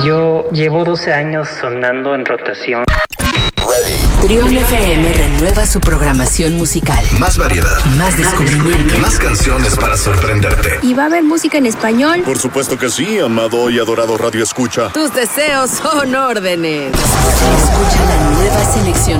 Yo llevo 12 años sonando en rotación. Trión FM renueva su programación musical. Más variedad. Más descubrimiento. Más canciones para sorprenderte. ¿Y va a haber música en español? Por supuesto que sí, amado y adorado Radio Escucha. Tus deseos son órdenes. Escucha la nueva selección